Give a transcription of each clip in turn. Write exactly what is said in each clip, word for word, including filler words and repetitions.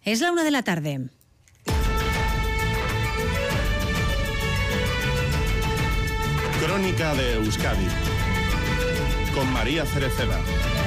Es la una de la tarde. Crónica de Euskadi con María Cereceda.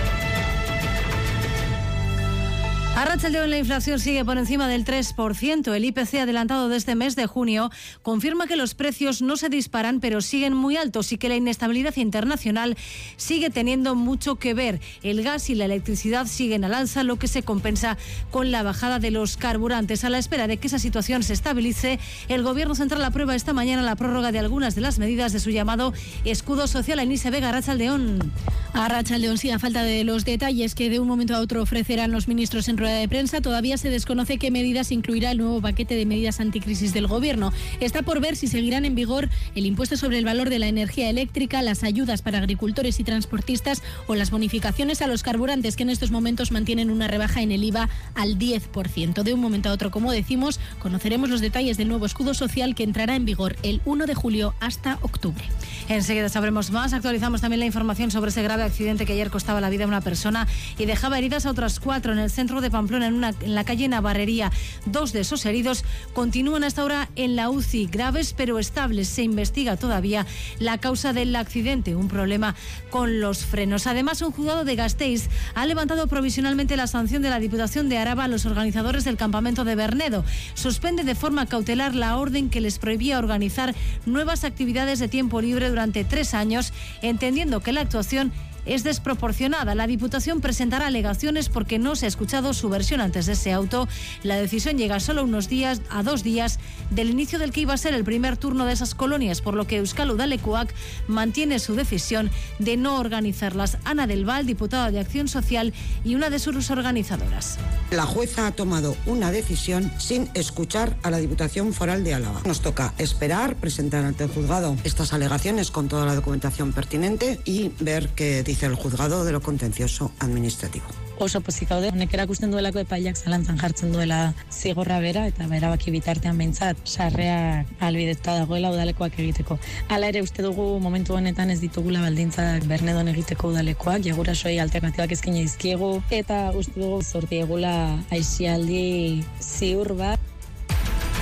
Arratsaldeon, la inflación sigue por encima del tres por ciento. El I P C adelantado de este mes de junio confirma que los precios no se disparan, pero siguen muy altos y que la inestabilidad internacional sigue teniendo mucho que ver. El gas y la electricidad siguen al alza, lo que se compensa con la bajada de los carburantes. A la espera de que esa situación se estabilice, el Gobierno Central aprueba esta mañana la prórroga de algunas de las medidas de su llamado escudo social. Aníse Vega, Arratsaldeon. Arratsaldeon, sí, a falta de los detalles que de un momento a otro ofrecerán los ministros en rueda de prensa, todavía se desconoce qué medidas incluirá el nuevo paquete de medidas anticrisis del Gobierno. Está por ver si seguirán en vigor el impuesto sobre el valor de la energía eléctrica, las ayudas para agricultores y transportistas o las bonificaciones a los carburantes, que en estos momentos mantienen una rebaja en el I V A al diez por ciento. De un momento a otro, como decimos, conoceremos los detalles del nuevo escudo social que entrará en vigor el uno de julio hasta octubre. Enseguida sabremos más. Actualizamos también la información sobre ese grave accidente que ayer costaba la vida a una persona y dejaba heridas a otras cuatro en el centro de Pamplona, en, una, en la calle Navarrería. Dos de esos heridos continúan hasta ahora en la U C I, graves pero estables. Se investiga todavía la causa del accidente, un problema con los frenos. Además, un juzgado de Gasteiz ha levantado provisionalmente la sanción de la Diputación de Araba a los organizadores del campamento de Bernedo. Suspende de forma cautelar la orden que les prohibía organizar nuevas actividades de tiempo libre durante tres años, entendiendo que la actuación es desproporcionada. La Diputación presentará alegaciones porque no se ha escuchado su versión antes de ese auto. La decisión llega solo unos días, a dos días del inicio del que iba a ser el primer turno de esas colonias, por lo que Euskal Udalekuak mantiene su decisión de no organizarlas. Ana del Val, diputada de Acción Social y una de sus organizadoras. La jueza ha tomado una decisión sin escuchar a la Diputación Foral de Álava. Nos toca esperar, presentar ante el juzgado estas alegaciones con toda la documentación pertinente y ver qué dice el juzgado de lo contencioso administrativo. Oso pozik gaude, honek erakusten duelako epaileak zalantzan jartzen duela zigorra bera eta erabaki bitartean behintzat sarrea ahalbidetuta dagoela udalekoak egiteko. Hala ere uste dugu momentu honetan ez ditugula baldintzak Bernedon egiteko udalekoak, gurasoei alternatibak eskaini dizkiegu eta uste dugu zortiegula aisialdi ziur bat.